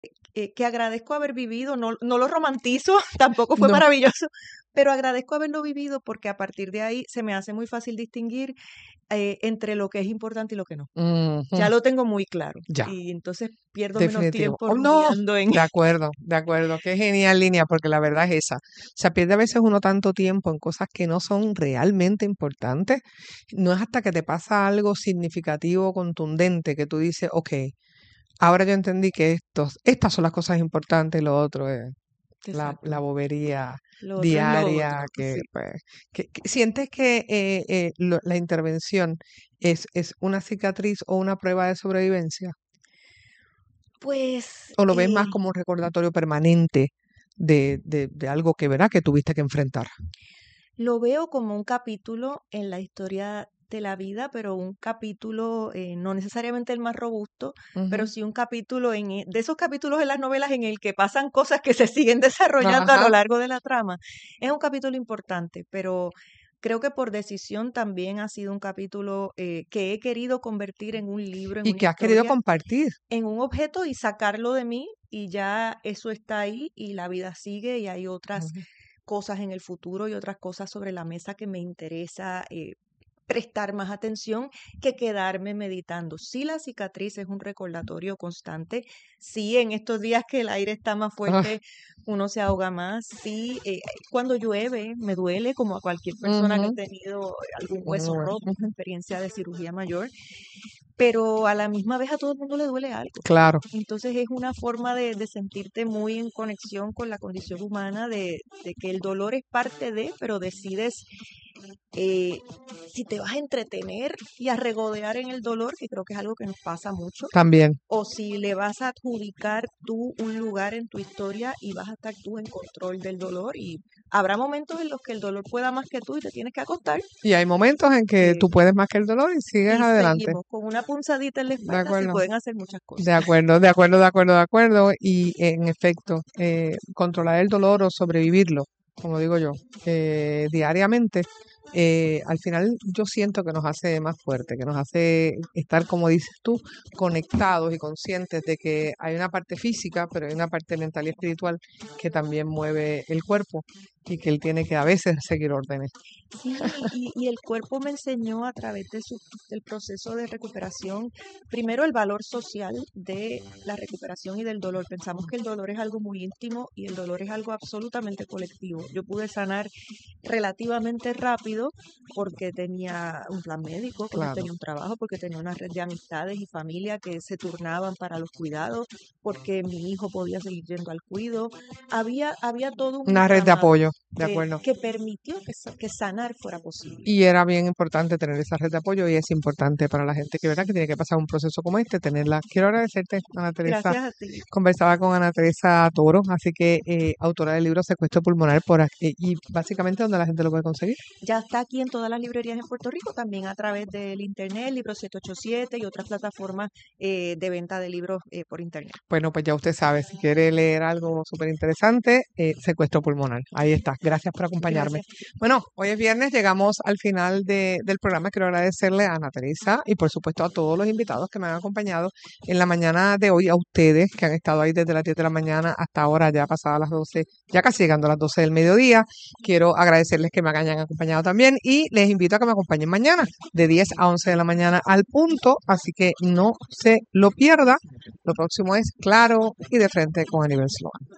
que agradezco haber vivido, no lo romantizo, tampoco fue No. maravilloso, pero agradezco haberlo vivido porque a partir de ahí se me hace muy fácil distinguir entre lo que es importante y lo que no. Ujú. Ya lo tengo muy claro Ya, y entonces pierdo menos definitivo. tiempo Oh, no, rumiando en... de acuerdo. Qué genial línea, porque la verdad es esa. O sea, pierde a veces uno tanto tiempo en cosas que no son realmente importantes. No es hasta que te pasa algo significativo, contundente, que tú dices, ok, ahora yo entendí que estas son las cosas importantes y lo otro es la Exacto. bobería Lo otro es lo otro, diaria, que, sí. pues, que sientes que la intervención es una cicatriz o una prueba de sobrevivencia, Pues o lo ves más como un recordatorio permanente de algo que, ¿verdad?, que tuviste que enfrentar. lo veo como un capítulo en la historia de la vida, pero un capítulo, no necesariamente el más robusto, pero Ujú. sí un capítulo de esos capítulos en las novelas en el que pasan cosas que se siguen desarrollando a lo Ajá. largo de la trama. Es un capítulo importante, pero creo que por decisión también ha sido un capítulo que he querido convertir en un libro, en Y una que has querido historia, compartir. en un objeto y sacarlo de mí y ya eso está ahí y la vida sigue y hay otras Ujú. cosas en el futuro y otras cosas sobre la mesa que me interesa prestar más atención que quedarme meditando. Sí, la cicatriz es un recordatorio constante. Sí, en estos días que el aire está más Ah, fuerte, uno se ahoga más. Sí, cuando llueve me duele como a cualquier persona que ha ujú, tenido algún hueso ujú, roto, una ujú. experiencia de cirugía mayor, pero a la misma vez a todo el mundo le duele algo. Claro. Entonces es una forma de sentirte muy en conexión con la condición humana, de que el dolor es parte de, pero decides eh, si te vas a entretener y a regodear en el dolor, que creo que es algo que nos pasa mucho, También. o si le vas a adjudicar tú un lugar en tu historia y vas a estar tú en control del dolor. Y habrá momentos en los que el dolor pueda más que tú y te tienes que acostar Y hay momentos en que eh, tú puedes más que el dolor y sigues y adelante. seguimos con una punzadita en la De espalda, se acuerdo. pueden hacer muchas De cosas. acuerdo, de acuerdo, de acuerdo, de acuerdo. Y en efecto, controlar el dolor o sobrevivirlo, como digo yo, diariamente, al final yo siento que nos hace más fuerte, que nos hace estar, como dices tú, conectados y conscientes de que hay una parte física, pero hay una parte mental y espiritual que también mueve el cuerpo y que él tiene que a veces seguir órdenes. Sí, y el cuerpo me enseñó a través del proceso de recuperación, primero el valor social de la recuperación y del dolor. Pensamos que el dolor es algo muy íntimo y el dolor es algo absolutamente colectivo. Yo pude sanar relativamente rápido porque tenía un plan médico, porque Claro. tenía un trabajo, porque tenía una red de amistades y familia que se turnaban para los cuidados, porque mi hijo podía seguir yendo al cuido. Había todo un Una red de entramado apoyo, de acuerdo. que permitió que sanar fuera posible. Y era bien importante tener esa red de apoyo y es importante para la gente que, ¿verdad?, que tiene que pasar un proceso como este, tenerla. Quiero agradecerte, Ana Teresa. Gracias a ti. Conversaba con Ana Teresa Toro, así que autora del libro Secuestro Pulmonar y básicamente donde la gente lo puede conseguir. Ya está aquí en todas las librerías en Puerto Rico, también a través del internet, Libro 787 y otras plataformas de venta de libros por internet. Bueno, pues ya usted sabe, si quiere leer algo súper interesante, Secuestro Pulmonar. Ahí está. Gracias por acompañarme. Gracias a ti. Bueno, hoy es viernes, llegamos al final del programa. Quiero agradecerle a Ana Teresa y por supuesto a todos los invitados que me han acompañado en la mañana de hoy, a ustedes que han estado ahí desde las 10 de la mañana hasta ahora, ya pasadas las 12, ya casi llegando a las 12 del mediodía. Quiero agradecerles que me hayan acompañado también y les invito a que me acompañen mañana de 10 a 11 de la mañana al punto, así que no se lo pierda. Lo próximo es Claro y de Frente con Aníbal Sloan.